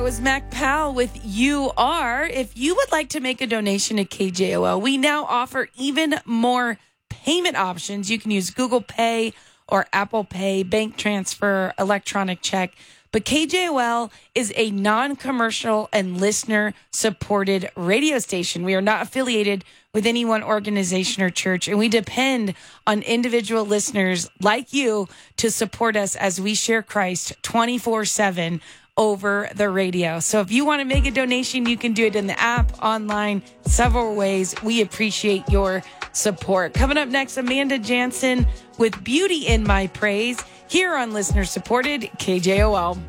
was Mac Powell with You Are. If you would like to make a donation to KJOL, we now offer even more payment options. You can use Google Pay or Apple Pay, bank transfer, electronic check. But KJOL is a non-commercial and listener-supported radio station. We are not affiliated with any one organization or church, and we depend on individual listeners like you to support us as we share Christ 24/7 over the radio. So if you want to make a donation, you can do it in the app, online, several ways. We appreciate your support. Coming up next, Amanda Jansen with Beauty in My Praise here on listener-supported KJOL.